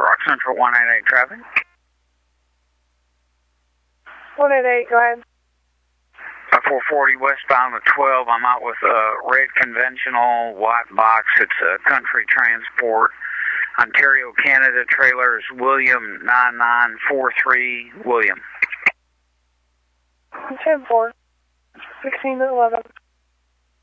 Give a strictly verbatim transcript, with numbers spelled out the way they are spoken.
Rock Central one eight eight traffic. one eight eight, go ahead. Uh, four forty westbound of twelve. I'm out with a red conventional white box. It's a country transport. Ontario, Canada, trailers, William nine nine four three, William. ten four, sixteen eleven.